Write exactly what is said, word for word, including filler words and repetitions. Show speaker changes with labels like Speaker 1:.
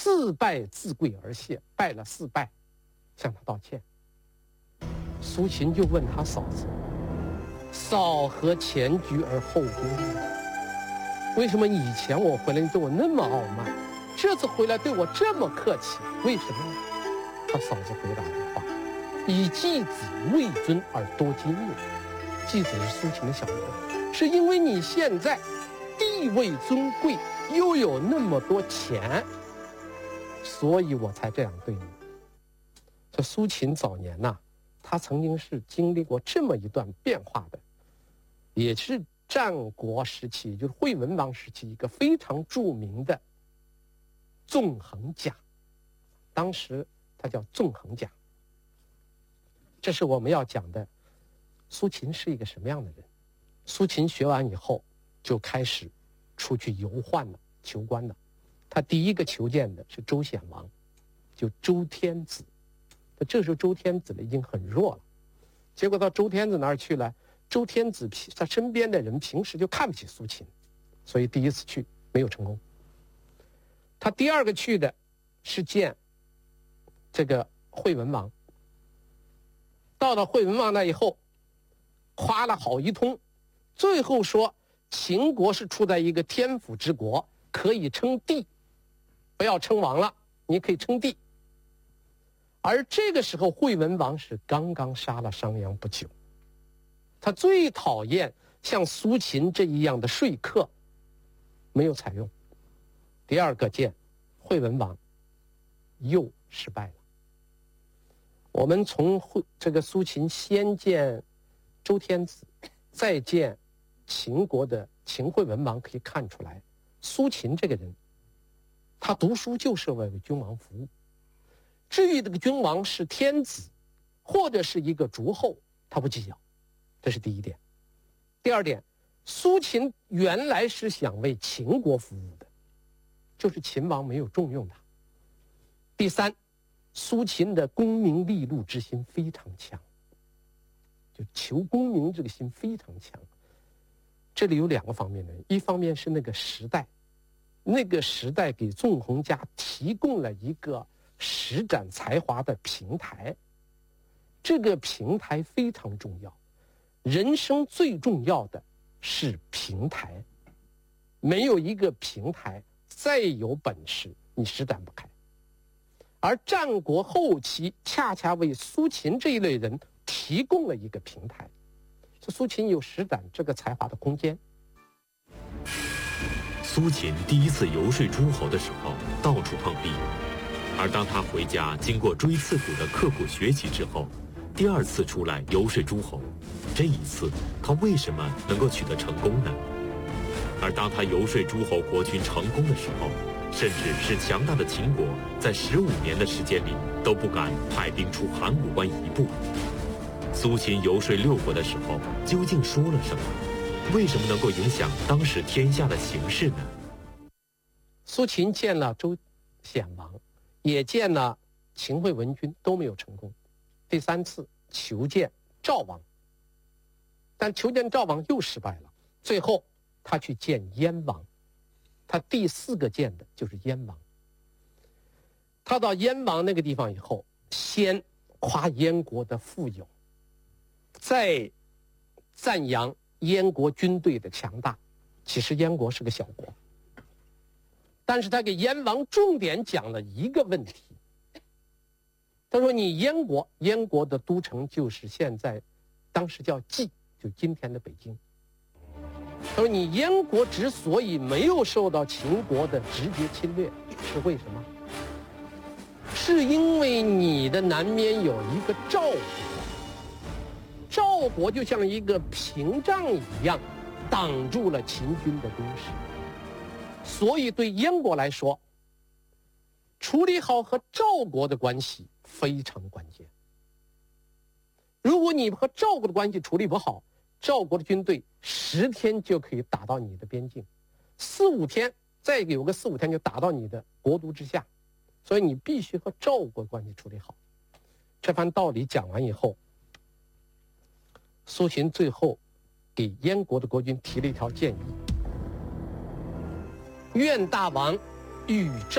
Speaker 1: 四拜自跪而谢，拜了四拜，向他道歉。苏秦就问他嫂子：“嫂何前居而后恭？为什么以前我回来你对我那么傲慢，这次回来对我这么客气？为什么呢？”他嫂子回答的话：“以继子位尊而多金也。”继子是苏秦的小名，是因为你现在地位尊贵，又有那么多钱，所以我才这样对你。这苏秦早年呐、啊，他曾经是经历过这么一段变化的，也是战国时期，就是惠文王时期一个非常著名的纵横家，当时他叫纵横家。这是我们要讲的，苏秦是一个什么样的人。苏秦学完以后就开始出去游宦了，求官了。他第一个求见的是周显王，就周天子。这时候周天子呢已经很弱了，结果到周天子那儿去了，周天子他身边的人平时就看不起苏秦，所以第一次去没有成功。他第二个去的是见这个惠文王，到了惠文王那以后夸了好一通，最后说秦国是处在一个天府之国，可以称帝，不要称王了，你可以称帝。而这个时候惠文王是刚刚杀了商鞅不久，他最讨厌像苏秦这一样的说客，没有采用。第二个见惠文王又失败了。我们从这个苏秦先见周天子，再见秦国的秦惠文王可以看出来，苏秦这个人他读书就是为君王服务，至于这个君王是天子或者是一个诸侯，他不计较，这是第一点。第二点，苏秦原来是想为秦国服务的，就是秦王没有重用他。第三，苏秦的功名利禄之心非常强，就求功名这个心非常强。这里有两个方面的，一方面是那个时代，那个时代给纵横家提供了一个施展才华的平台，这个平台非常重要。人生最重要的是平台，没有一个平台，再有本事你施展不开。而战国后期恰恰为苏秦这一类人提供了一个平台，所以苏秦有施展这个才华的空间。
Speaker 2: 苏秦第一次游说诸侯的时候，到处碰壁。而当他回家经过锥刺股的刻苦学习之后，第二次出来游说诸侯，这一次他为什么能够取得成功呢？而当他游说诸侯国君成功的时候，甚至是强大的秦国在十五年的时间里都不敢派兵出函谷关一步。苏秦游说六国的时候究竟说了什么？为什么能够影响当时天下的形势呢？
Speaker 1: 苏秦见了周显王，也见了秦惠文君，都没有成功。第三次求见赵王，但求见赵王又失败了。最后他去见燕王，他第四个见的就是燕王。他到燕王那个地方以后，先夸燕国的富有，再赞扬燕国军队的强大。其实燕国是个小国，但是他给燕王重点讲了一个问题。他说你燕国，燕国的都城就是现在当时叫蓟，就今天的北京。他说你燕国之所以没有受到秦国的直接侵略，是为什么？是因为你的南面有一个赵国，赵国就像一个屏障一样挡住了秦军的攻势。所以对燕国来说，处理好和赵国的关系非常关键。如果你和赵国的关系处理不好，赵国的军队十天就可以打到你的边境，四五天再有个四五天就打到你的国都之下，所以你必须和赵国关系处理好。这番道理讲完以后，苏秦最后给燕国的国君提了一条建议：愿大王与赵